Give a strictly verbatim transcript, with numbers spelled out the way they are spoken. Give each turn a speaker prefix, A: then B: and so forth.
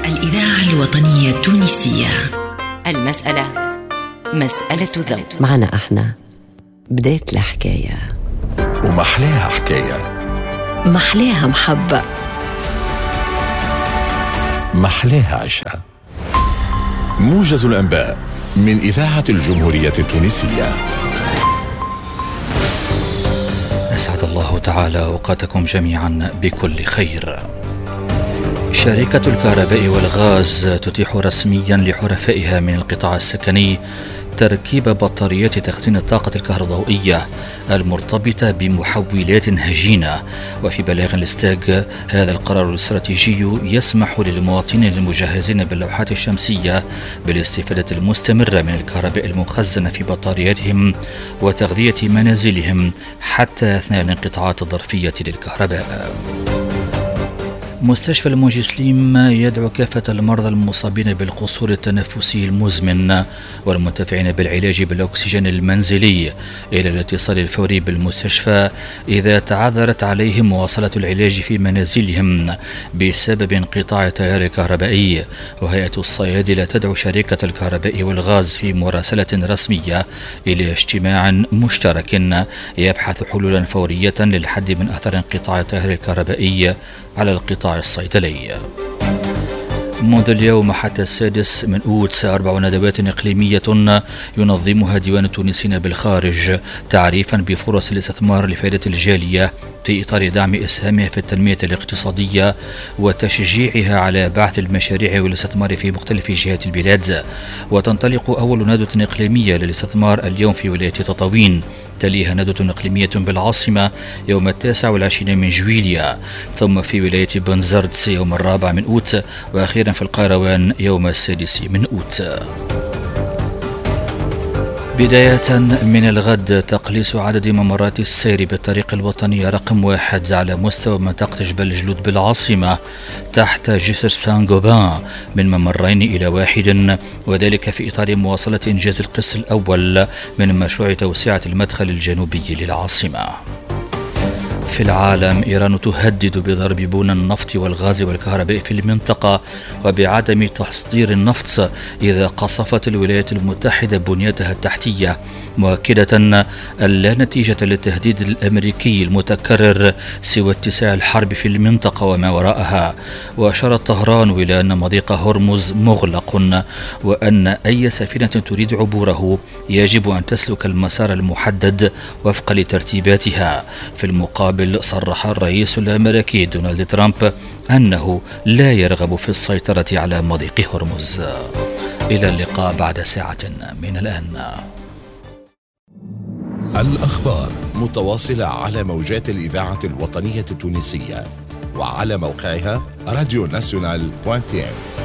A: الإذاعة الوطنية التونسية.
B: المسألة مسألة ذوق.
C: معنا احنا بداية الحكاية
D: ومحلاها حكاية،
C: محلاها محبة،
D: محلاها عشاء. موجز الأنباء من إذاعة الجمهورية التونسية.
E: أسعد الله تعالى أوقاتكم جميعا بكل خير. شركة الكهرباء والغاز تتيح رسميا لحرفائها من القطاع السكني تركيب بطاريات تخزين الطاقة الكهربائية المرتبطة بمحولات هجينة. وفي بلاغ الاستاج، هذا القرار الاستراتيجي يسمح للمواطنين المجهزين باللوحات الشمسية بالاستفادة المستمرة من الكهرباء المخزنة في بطارياتهم وتغذية منازلهم حتى أثناء الانقطاعات الظرفية للكهرباء. مستشفى المونجي سليم يدعو كافة المرضى المصابين بالقصور التنفسي المزمن والمنتفعين بالعلاج بالأكسجين المنزلي إلى الاتصال الفوري بالمستشفى إذا تعذرت عليهم مواصلة العلاج في منازلهم بسبب انقطاع التيار الكهربائي. وهيئة الصيادلة تدعو شركة الكهرباء والغاز في مراسلة رسمية إلى اجتماع مشترك يبحث حلولا فورية للحد من أثر انقطاع التيار الكهربائي على القطاع الصيدلي. منذ اليوم حتى السادس من أوت أربع ندوات إقليمية ينظمها ديوان التونسيين بالخارج تعريفا بفرص الاستثمار لفائدة الجالية في إطار دعم إسهامها في التنمية الاقتصادية وتشجيعها على بعث المشاريع والاستثمار في مختلف جهات البلاد. وتنطلق أول ندوة إقليمية للاستثمار اليوم في ولاية تطاوين، تليها ندوة إقليمية بالعاصمة يوم التاسع والعشرين من جويليا، ثم في ولاية بنزرت يوم الرابع من أوت، وأخيرا في القيروان يوم السادس من أوت. بداية من الغد تقليص عدد ممرات السير بالطريق الوطنية رقم واحد على مستوى منطقة جبل الجلود بالعاصمة تحت جسر سان غوبان من ممرين إلى واحد، وذلك في إطار مواصلة إنجاز القسط الأول من مشروع توسعة المدخل الجنوبي للعاصمة. في العالم، إيران تهدد بضرب بون النفط والغاز والكهرباء في المنطقة وبعدم تصدير النفط إذا قصفت الولايات المتحدة بنيتها التحتية، مؤكدة أن لا نتيجة للتهديد الأمريكي المتكرر سوى اتساع الحرب في المنطقة وما وراءها. وأشارت طهران إلى أن مضيق هرمز مغلق وأن أي سفينة تريد عبوره يجب أن تسلك المسار المحدد وفقا لترتيباتها. في المقابل، صرح الرئيس الأمريكي دونالد ترامب أنه لا يرغب في السيطرة على مضيق هرمز. إلى اللقاء بعد ساعة من الآن.
D: الأخبار متواصلة على موجات الإذاعة الوطنية التونسية وعلى موقعها راديو ناسيونال دوت تي إم.